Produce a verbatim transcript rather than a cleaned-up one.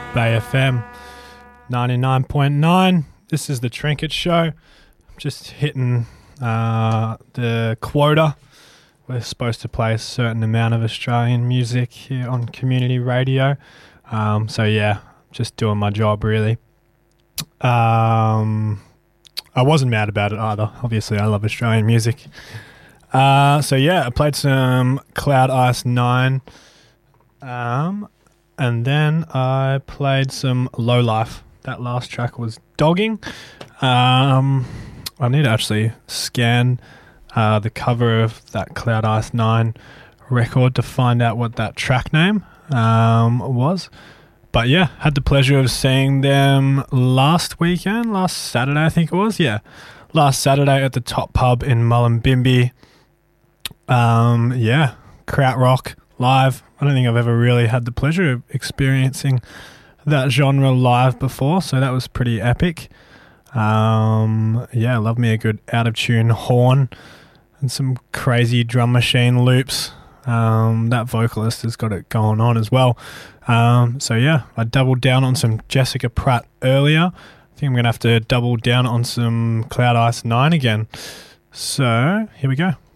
Bay F M ninety-nine point nine. This is the Trinket Show. I'm just hitting uh, the quota. We're supposed to play a certain amount of Australian music here on community radio. Um, so yeah, just doing my job really. Um, I wasn't mad about it either. Obviously, I love Australian music. Uh, so yeah, I played some Cloud Ice nine. Um, and then I played some Low Life. That last track was Dogging. Um, I need to actually scan uh, the cover of that Cloud Ice nine record to find out what that track name um, was. But yeah, had the pleasure of seeing them last weekend, last Saturday I think it was. Yeah, last Saturday at the Top Pub in Mullumbimby. Um, yeah, krautrock live. I don't think I've ever really had the pleasure of experiencing that genre live before, so that was pretty epic. Um, yeah, I love me a good out-of-tune horn and some crazy drum machine loops. Um, that vocalist has got it going on as well. Um, so yeah, I doubled down on some Jessica Pratt earlier. I think I'm going to have to double down on some Cloud Ice nine again. So, here we go.